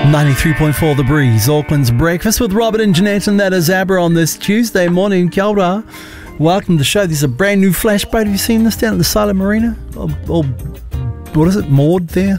93.4 The Breeze, Auckland's breakfast with Robert and Jeanette, and that is Abra on this Tuesday morning. Kia ora. Welcome to the show. There's a brand new flash boat. Have you seen this down at the Silent Marina? What is it, moored there?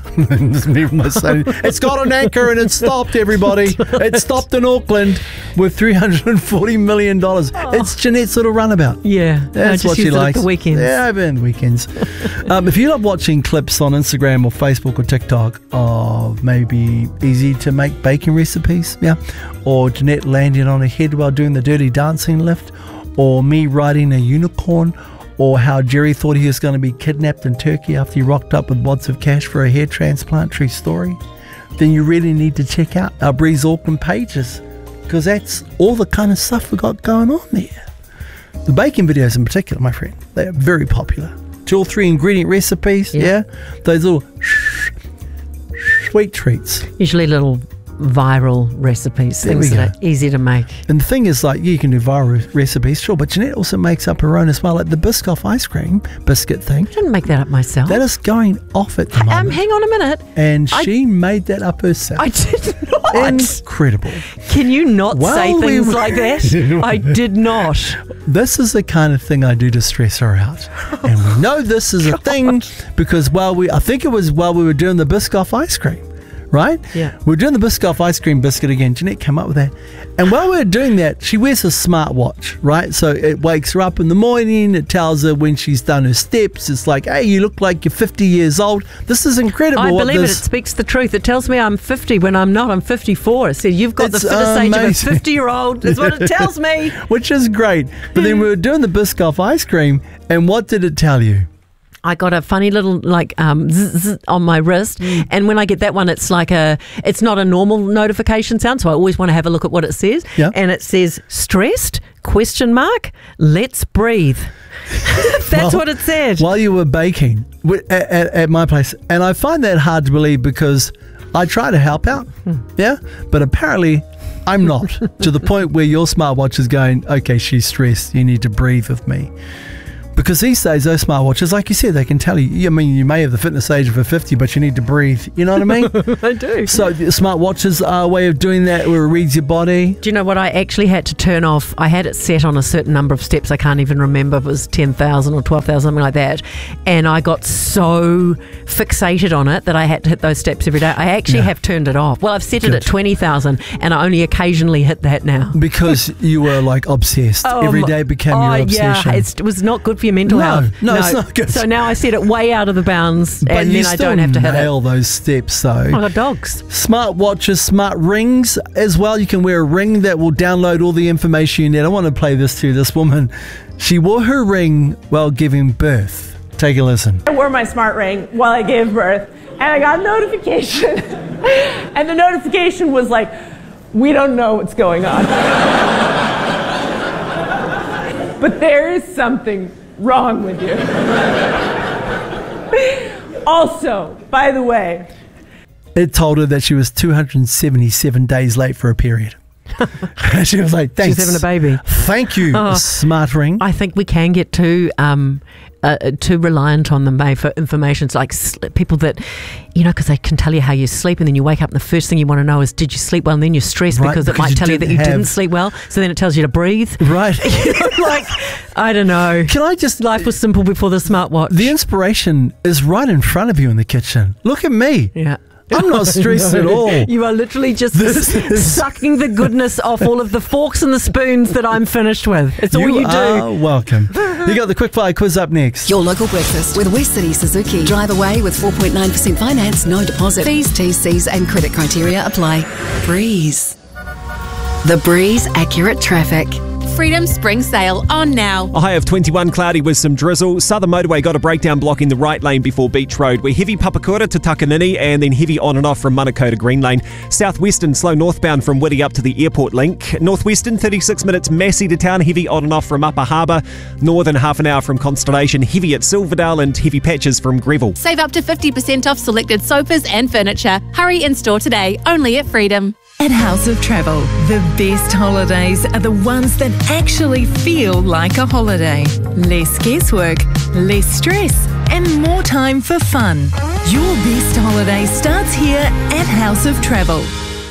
It's got an anchor and it stopped, everybody. It stopped in Auckland with $340 million. It's Jeanette's little runabout. Yeah, that's what she likes. The weekends. Yeah, I've been weekends. If you love watching clips on Instagram or Facebook or TikTok of maybe easy to make baking recipes, or Jeanette landing on her head while doing the dirty dancing lift, or me riding a unicorn, or how Jerry thought he was going to be kidnapped in Turkey after he rocked up with wads of cash for a hair transplant, true story, then you really need to check out our Breeze Auckland pages, because that's all the kind of stuff we got going on there. The baking videos in particular, my friend, they are very popular. 2 or 3 ingredient recipes, those little sweet treats. Usually little viral recipes, things that are easy to make. And the thing is, like, you can do viral recipes, sure, but Jeanette also makes up her own as well, like the Biscoff ice cream biscuit thing. I didn't make that up myself. That is going off at the moment. Hang on a minute. And she made that up herself. I did not. Incredible. Can you not say things like that? I did not. This is the kind of thing I do to stress her out. And we know this is a thing because I think it was while we were doing the Biscoff ice cream. Right? Yeah. We're doing the Biscoff ice cream biscuit again. Jeanette came up with that. And while we're doing that, she wears a smartwatch, right? So it wakes her up in the morning. It tells her when she's done her steps. It's like, hey, you look like you're 50 years old. This is incredible. I believe it. It speaks the truth. It tells me I'm 50 when I'm not. I'm 54. It said, you've got the fittest age of a 50-year-old. That's what it tells me. Which is great. But then we were doing the Biscoff ice cream, and what did it tell you? I got a funny little zzz on my wrist, and when I get that one, it's like it's not a normal notification sound, so I always want to have a look at what it says. And it says stressed ? Let's breathe. That's what it said. While you were baking at my place, and I find that hard to believe because I try to help out, but apparently I'm not to the point where your smartwatch is going, okay, she's stressed, you need to breathe with me. Because these days, those smartwatches, like you said, they can tell you, I mean, you may have the fitness age of a 50, but you need to breathe. You know what I mean? I do. So the smartwatches are a way of doing that where it reads your body. Do you know what I actually had to turn off? I had it set on a certain number of steps. I can't even remember if it was 10,000 or 12,000, something like that. And I got so fixated on it that I had to hit those steps every day. I actually have turned it off. Well, I've set it at 20,000 and I only occasionally hit that now. Because you were like obsessed. Every day became your obsession. Yeah, it was not good for your mental health. No, it's not good. So now I set it way out of the bounds, and then I don't have to hit it. But you still nail those steps, though. I got dogs. Smart watches, smart rings as well. You can wear a ring that will download all the information you need. I want to play this to this woman. She wore her ring while giving birth. Take a listen. I wore my smart ring while I gave birth, and I got a notification. And the notification was like, we don't know what's going on. But there is something wrong with you. Also, by the way, it told her that she was 277 days late for a period. She was like, thanks. She's having a baby. Thank you, smart ring. I think we can get too reliant on them for information. It's like people that, because they can tell you how you sleep, and then you wake up and the first thing you want to know is, did you sleep well? And then you're stressed because it might tell you that you didn't sleep well. So then it tells you to breathe. Right. Like, I don't know. Can I just... Life was simple before the smartwatch. The inspiration is right in front of you in the kitchen. Look at me. Yeah. I'm not stressed at all. You are literally just sucking the goodness off all of the forks and the spoons that I'm finished with. It's all you do. You are welcome. You got the quickfire quiz up next. Your local breakfast with West City Suzuki. Drive away with 4.9% finance, no deposit. Fees, TCs and credit criteria apply. Breeze. The Breeze Accurate Traffic. Freedom Spring Sale on now. A high of 21, cloudy with some drizzle. Southern Motorway got a breakdown blocking the right lane before Beach Road. We're heavy Papakura to Takanini and then heavy on and off from Manukau to Green Lane. Southwestern slow northbound from Whitty up to the airport link. Northwestern 36 minutes Massey to town, heavy on and off from Upper Harbour. Northern half an hour from Constellation, heavy at Silverdale and heavy patches from Greville. Save up to 50% off selected sofas and furniture. Hurry in store today, only at Freedom. At House of Travel, the best holidays are the ones that actually feel like a holiday. Less guesswork, less stress, and more time for fun. Your best holiday starts here at House of Travel.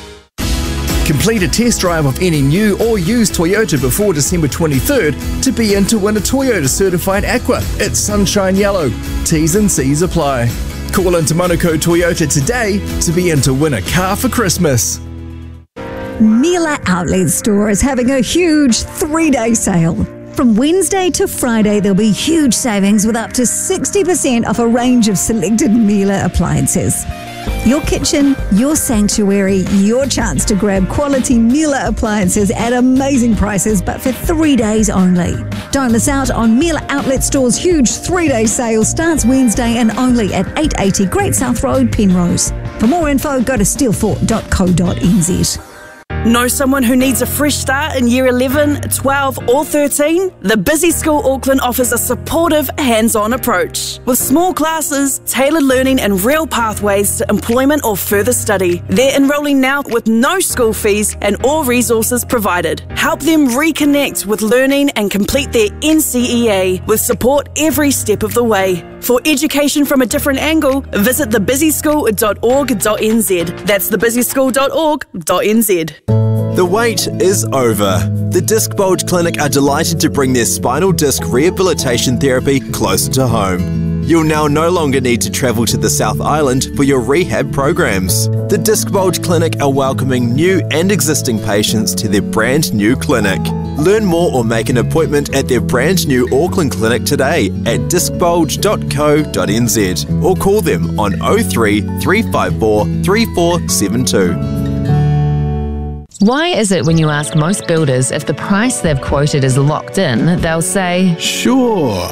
Complete a test drive of any new or used Toyota before December 23rd to be in to win a Toyota Certified Aqua. It's Sunshine Yellow. T's and C's apply. Call into Manukau Toyota today to be in to win a car for Christmas. Mila Outlet Store is having a huge 3-day sale. From Wednesday to Friday, there'll be huge savings with up to 60% off a range of selected Mila appliances. Your kitchen, your sanctuary, your chance to grab quality Mila appliances at amazing prices, but for 3 days only. Don't miss out on Mila Outlet Store's huge 3-day sale. Starts Wednesday and only at 880 Great South Road, Penrose. For more info, go to steelfort.co.nz. Know someone who needs a fresh start in year 11, 12 or 13? The Busy School Auckland offers a supportive, hands-on approach. With small classes, tailored learning and real pathways to employment or further study. They're enrolling now with no school fees and all resources provided. Help them reconnect with learning and complete their NCEA with support every step of the way. For education from a different angle, visit thebusyschool.org.nz. That's thebusyschool.org.nz. The wait is over. The Disc Bulge Clinic are delighted to bring their spinal disc rehabilitation therapy closer to home. You'll now no longer need to travel to the South Island for your rehab programs. The Disc Bulge Clinic are welcoming new and existing patients to their brand new clinic. Learn more or make an appointment at their brand new Auckland clinic today at discbulge.co.nz or call them on 03 354 3472. Why is it when you ask most builders if the price they've quoted is locked in, they'll say, Sure.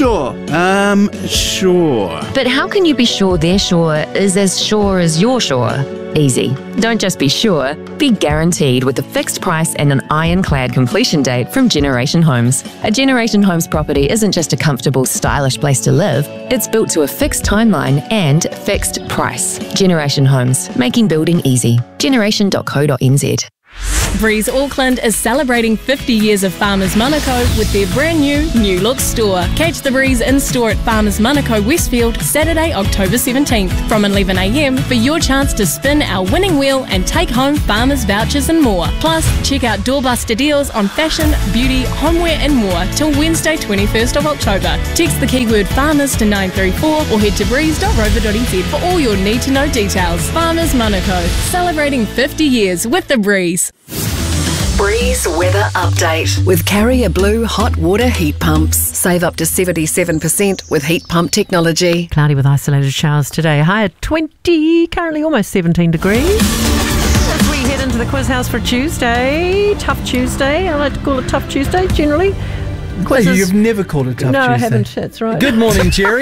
But how can you be sure their sure is as sure as you're sure? Easy. Don't just be sure, be guaranteed with a fixed price and an ironclad completion date from Generation Homes. A Generation Homes property isn't just a comfortable, stylish place to live, it's built to a fixed timeline and fixed price. Generation Homes, making building easy. Generation.co.nz. Breeze Auckland is celebrating 50 years of Farmers Manukau with their brand new look store. Catch the Breeze in store at Farmers Manukau Westfield Saturday, October 17th from 11 a.m. for your chance to spin our winning wheel and take home Farmers vouchers and more. Plus, check out doorbuster deals on fashion, beauty, homeware and more till Wednesday 21st of October. Text the keyword Farmers to 934 or head to breeze.rover.nz for all your need to know details. Farmers Manukau, celebrating 50 years with the Breeze. Breeze Weather Update with Carrier Blue Hot Water Heat Pumps. Save up to 77% with heat pump technology. Cloudy with isolated showers today. High at 20, currently almost 17 degrees. As we head into the quiz house for Tuesday, tough Tuesday. I like to call it tough Tuesday generally. Quizzes. You've never called it tough Tuesday. No, I haven't. That's right. Good morning, Jerry.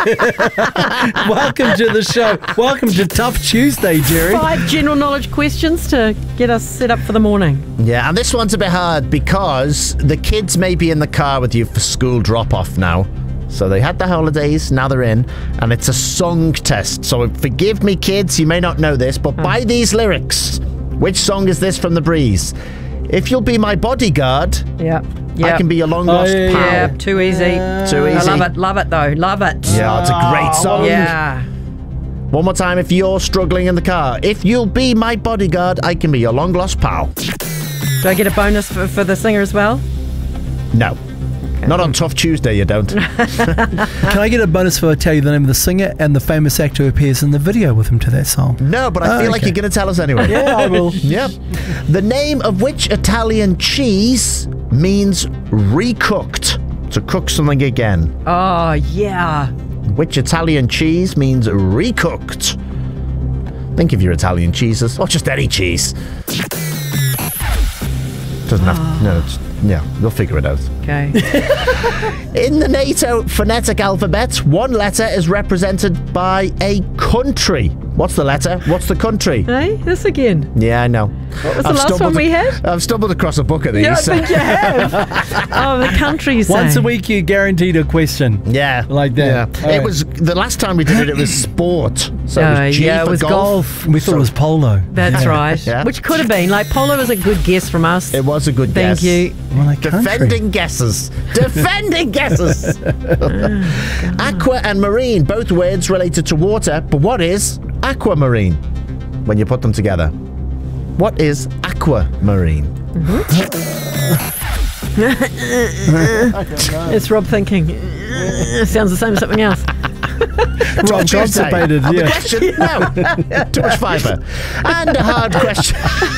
Welcome to the show. Welcome to Tough Tuesday, Jerry. 5 general knowledge questions to get us set up for the morning. Yeah, and this one's a bit hard because the kids may be in the car with you for school drop-off now. So they had the holidays, now they're in, and it's a song test. So forgive me, kids, you may not know this, but by these lyrics, which song is this from The Breeze? If you'll be my bodyguard, I can be your long-lost pal. Yeah, too easy. Too easy. I love it though, love it. Yeah, it's a great song. Yeah. One more time, if you're struggling in the car. If you'll be my bodyguard, I can be your long-lost pal. Do I get a bonus for the singer as well? No. Not on Tough Tuesday, you don't. Can I get a bonus for I tell you the name of the singer and the famous actor who appears in the video with him to that song? No, but I feel like you're going to tell us anyway. Yeah, I will. Yep. The name of which Italian cheese means recooked? To cook something again. Oh, yeah. Which Italian cheese means recooked? Think of your Italian cheeses, or just any cheese. Doesn't have to, no, yeah, we'll figure it out. Okay. In the NATO phonetic alphabet, one letter is represented by a country. What's the letter? What's the country? Hey, this again. Yeah, I know. What was the last one we had? I've stumbled across a book of these. Yeah, I think you have. Oh, the country you say. Once a week you're guaranteed a question. Yeah. Like that. Yeah. It was, the last time we did it was sport. So it was G yeah, for it was golf. We thought it was polo. That's right. Yeah. Which could have been. Like, polo was a good guess from us. It was a good guess. Thank you. Well, Defending guesses. Defending guesses. Aqua and marine, both words related to water, but what is aquamarine when you put them together? What is aquamarine? aquamarine. It's Rob thinking. Sounds the same as something else. Rob constipated, On the yeah. question? No. Too much fibre. And a hard question.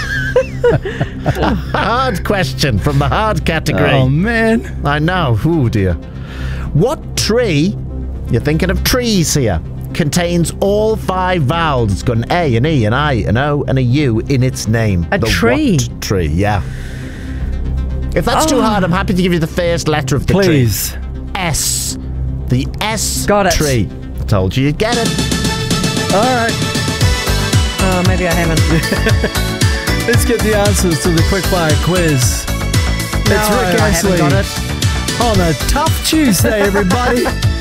Hard question from the hard category. Oh, man. I know. Oh, dear. What tree, you're thinking of trees here, contains all 5 vowels? It's got an A, an E, an I, an O, and a U in its name. A tree? What tree, yeah. If that's too hard, I'm happy to give you the first letter of the Please. tree. S. The S Got it. tree. I told you you'd get it. All right. Oh, maybe I haven't. Let's get the answers to the quickfire quiz. It's Rick I haven't Astley got it. on a tough Tuesday, everybody.